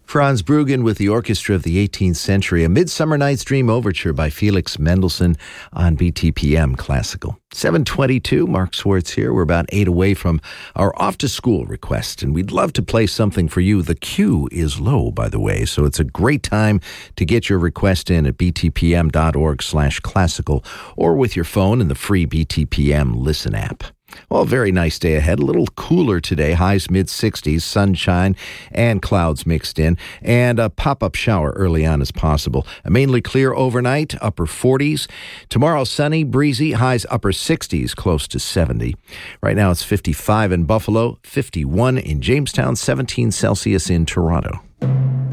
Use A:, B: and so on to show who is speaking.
A: Franz Bruggen with the Orchestra of the 18th Century, a Midsummer Night's Dream overture by Felix Mendelssohn on BTPM Classical. 7:22, Mark Swartz here. We're about 8 away from our off-to-school request, and we'd love to play something for you. The queue is low, by the way, so it's a great time to get your request in at btpm.org/classical or with your phone in the free BTPM Listen app. Well, very nice day ahead. A little cooler today. Highs mid-60s, sunshine and clouds mixed in, and a pop-up shower early on as possible. A mainly clear overnight, upper 40s. Tomorrow, sunny, breezy, highs upper 60s, close to 70. Right now, it's 55 in Buffalo, 51 in Jamestown, 17 Celsius in Toronto.